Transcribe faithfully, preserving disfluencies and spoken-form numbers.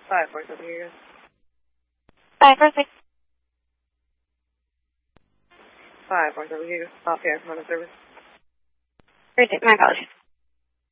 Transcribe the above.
Five four seven here. Five four six. Five four seven here. Off here, from service. Great, my apologies.